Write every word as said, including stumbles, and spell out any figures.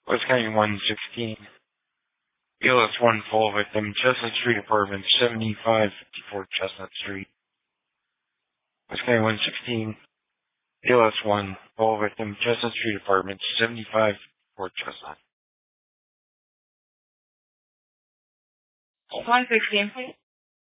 West County one sixteen. E L S one fall victim, Chestnut Street Apartments, seventy-five fifty-four Chestnut Street. West County one sixteen. E L S one fall victim, Chestnut Street Apartments, seventy-five fifty-four Chestnut. one sixteen, please.